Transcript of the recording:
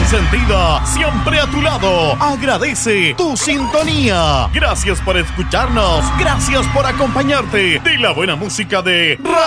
consentida, siempre a tu lado, agradece tu sintonía. Gracias por escucharnos, gracias por acompañarte de la buena música de